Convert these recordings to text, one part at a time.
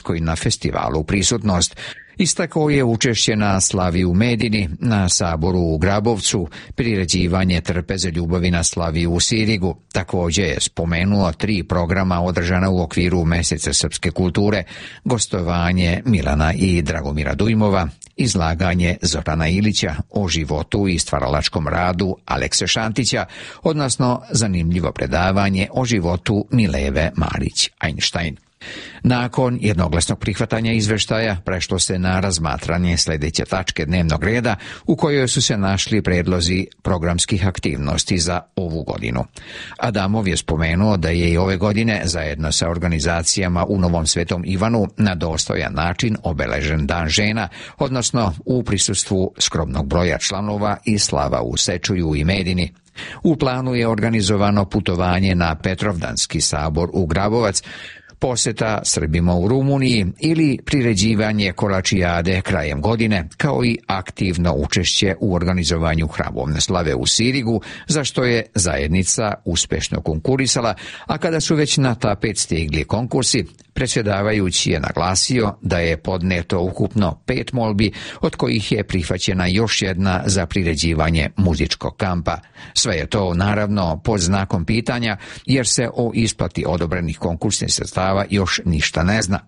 koji na festivalu prisutnost. Istakao je učešće na slavi u Medini, na saboru u Grabovcu, priređivanje trpeze ljubavi na slavi u Sirigu. Također je spomenuo 3 programa održana u okviru Meseca srpske kulture, gostovanje Milana i Dragomira Dujmova, izlaganje Zorana Ilića o životu i stvaralačkom radu Alekse Šantića, odnosno zanimljivo predavanje o životu Mileve Marić-Einstein. Nakon jednoglasnog prihvatanja izveštaja prešlo se na razmatranje sljedeće tačke dnevnog reda u kojoj su se našli predlozi programskih aktivnosti za ovu godinu. Adamov je spomenuo da je i ove godine zajedno sa organizacijama u Novom Svetom Ivanu na dostojan način obeležen Dan žena, odnosno u prisustvu skromnog broja članova i slava u Sečuju i Medini. U planu je organizovano putovanje na Petrovdanski sabor u Grabovac, posjeta Srbima u Rumuniji ili priređivanje kolačijade krajem godine, kao i aktivno učešće u organizovanju hramovne slave u Sirigu, za što je zajednica uspješno konkurisala, a kada su već na tapet stigli konkursi, predsjedavajući je naglasio da je podneto ukupno 5 molbi, od kojih je prihvaćena još jedna za priređivanje muzičkog kampa. Sve je to naravno pod znakom pitanja, jer se o isplati odobrenih konkursnih sredstava još ništa ne zna.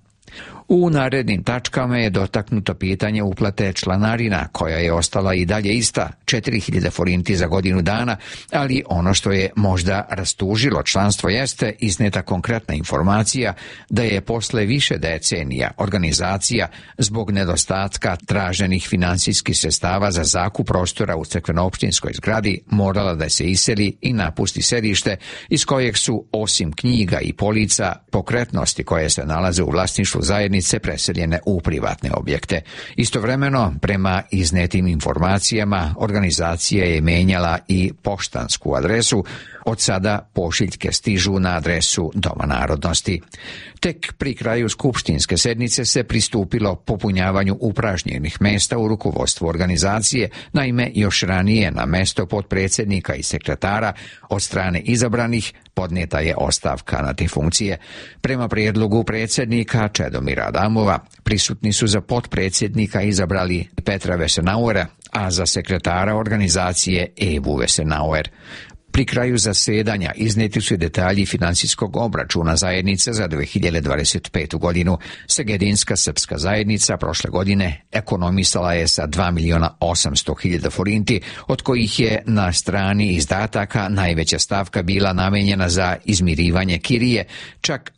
U narednim tačkama je dotaknuto pitanje uplate članarina, koja je ostala i dalje ista, 4000 forinti za godinu dana, ali ono što je možda rastužilo članstvo jeste izneta konkretna informacija da je posle više decenija organizacija zbog nedostatka traženih financijskih sredstava za zakup prostora u crkveno-opštinskoj zgradi morala da se iseli i napusti sedište iz kojeg su, osim knjiga i polica, pokretnosti koje se nalaze u vlasništvu zajednice preseljene u privatne objekte. Istovremeno, prema iznetim informacijama, organizacija je menjala i poštansku adresu. Od sada pošiljke stižu na adresu Doma narodnosti. Tek pri kraju skupštinske sednice se pristupilo popunjavanju upražnjenih mesta u rukovodstvu organizacije. Naime, još ranije na mesto potpredsjednika i sekretara od strane izabranih podnijeta je ostavka na te funkcije. Prema prijedlogu predsjednika Čedomira Adamova, prisutni su za potpredsjednika izabrali Petra Vesenauera, a za sekretara organizacije Evu Vesenauer. Pri kraju zasjedanja iznijeti su detalji financijskog obračuna zajednice za 2025. godinu. Segedinska srpska zajednica prošle godine ekonomisala je sa 2.800.000 forinti, od kojih je na strani izdataka najveća stavka bila namenjena za izmirivanje kirije, čak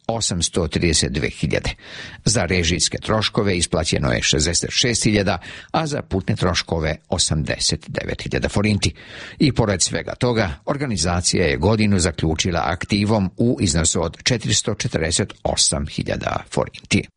832.000. Za režijske troškove isplaćeno je 66.000, a za putne troškove 89.000 forinti. I pored svega toga, organizacija je godinu zaključila aktivom u iznosu od 448.000 forinti.